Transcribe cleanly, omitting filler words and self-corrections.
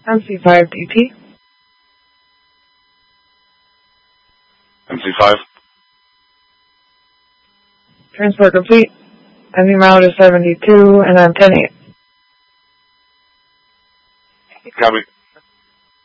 MC5DT. MC5. Transport complete. Ending mileage is 72, and I'm 10-8. Copy.